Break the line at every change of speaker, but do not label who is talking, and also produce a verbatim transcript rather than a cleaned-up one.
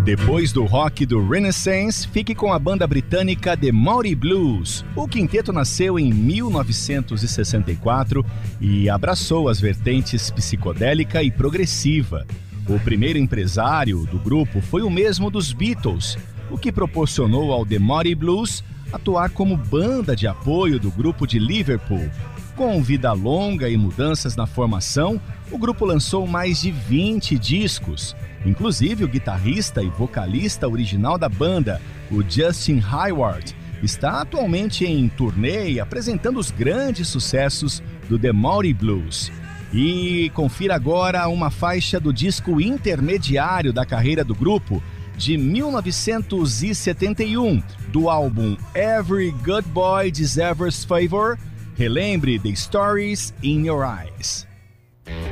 Depois do rock do Renaissance, fique com a banda britânica The Moody Blues. O quinteto nasceu em mil novecentos e sessenta e quatro e abraçou as vertentes psicodélica e progressiva. O primeiro empresário do grupo foi o mesmo dos Beatles, o que proporcionou ao The Moody Blues atuar como banda de apoio do grupo de Liverpool. Com vida longa e mudanças na formação, o grupo lançou mais de vinte discos. Inclusive, o guitarrista e vocalista original da banda, o Justin Hayward, está atualmente em turnê e apresentando os grandes sucessos do The Moody Blues. E confira agora uma faixa do disco intermediário da carreira do grupo, de mil novecentos e setenta e um, do álbum Every Good Boy Deserves Favor. Relembre The Stories in Your Eyes.